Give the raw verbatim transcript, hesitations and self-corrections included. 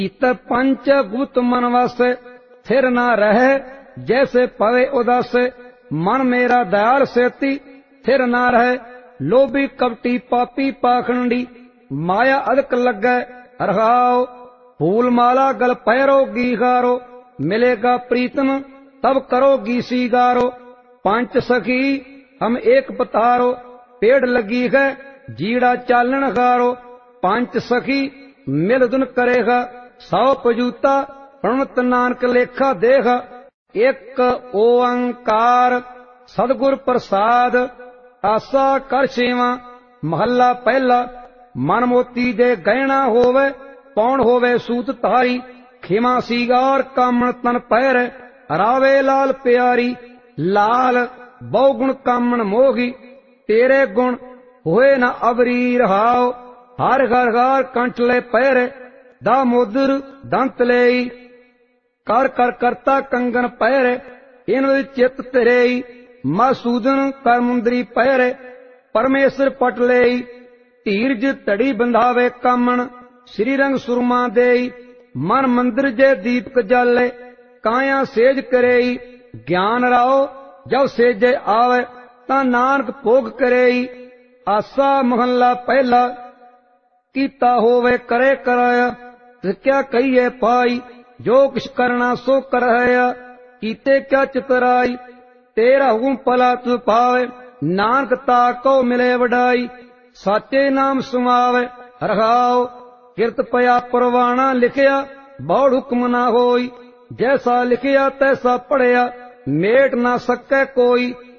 इत पंच गुप्त मन वस, थिर न रहे जैसे पवे उदास। मन मेरा दयाल सेती, थिर न रहे लोभी कपटी पापी पाखंडी। माया अदक लगे रहाओ, फूल माला गल पैरोगी गारो। मिलेगा प्रीतम तब करोगी सीगारो। पंच सखी हम एक पतारो, पेड़ लगी है जीड़ा चालन गारो। पंच सखी मिल दुन करेगा, सौ पजूता प्रणत नानक लेखा देगा। एक ओंकार सदगुर प्रसाद, आसा कर सेवा महला पहला। मन मोती दे गहना होवे, पौन होवे सूत तारी। खिमा सीगार कामण तन पैर, रावे लाल प्यारी। लाल बहुगुण कामण मोगी, तेरे गुण होए न अवरी रहाओ। हर घर घर कंठले पैर, दामोदर दंत लेई। कर कर करता कंगन पैर, इन चित तेरेई। मसूदन कर मुंदरी पैर, परमेश्वर पट लेई। धीरज तड़ी बंधावे कामण, श्री रंग सुरमा देई। मन मंदिर जे दीपक जाले, काया सेज करेई। ज्ञान राओ जब सेजे आवे, ता नानक भोग करेई। आसा महला पहला, कीता होवे करे कराया। क्या कहिए पाई, जो कुछ करना सो कराया। कीते क्या चितराई, तेरा हुकुम भला तू पावे। नानक ताको मिले वडाई, साचे नाम सुमावे रहाओ। किरत पया परवाना लिखिया, बौड़ हुक्म ना होई। जैसा लिखिया तैसा पढ़िया, मेट ना सकै कोई।